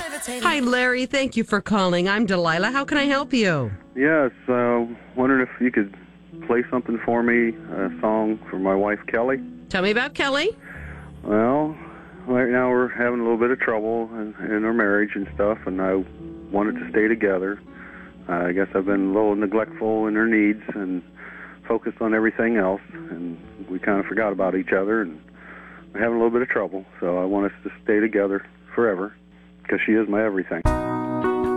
Hi, Larry. Thank you for calling. I'm Delilah. How can I help you? Yes, wondered if you could play something for me, a song for my wife, Kelly. Tell me about Kelly. Well, right now we're having a little bit of trouble in our marriage and stuff, and I wanted to stay together. I guess I've been a little neglectful in her needs and focused on everything else, and we kind of forgot about each other, and we're having a little bit of trouble, so I want us to stay together forever, because she is my everything.